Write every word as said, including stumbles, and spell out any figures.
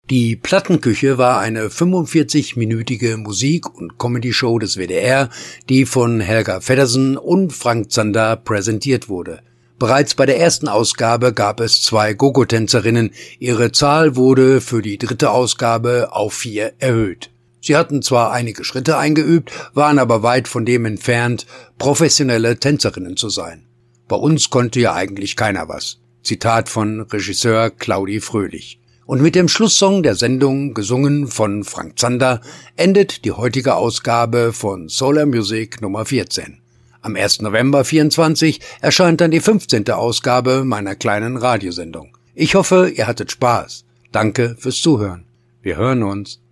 Die Plattenküche war eine fünfundvierzig-minütige Musik- und Comedy-Show des W D R, die von Helga Feddersen und Frank Zander präsentiert wurde. Bereits bei der ersten Ausgabe gab es zwei Gogo-Tänzerinnen. Ihre Zahl wurde für die dritte Ausgabe auf vier erhöht. Sie hatten zwar einige Schritte eingeübt, waren aber weit von dem entfernt, professionelle Tänzerinnen zu sein. Bei uns konnte ja eigentlich keiner was. Zitat von Regisseur Claudi Fröhlich. Und mit dem Schlusssong der Sendung, gesungen von Frank Zander, endet die heutige Ausgabe von Solar Music Nummer vierzehn. Am ersten November vierundzwanzig erscheint dann die fünfzehnte Ausgabe meiner kleinen Radiosendung. Ich hoffe, ihr hattet Spaß. Danke fürs Zuhören. Wir hören uns.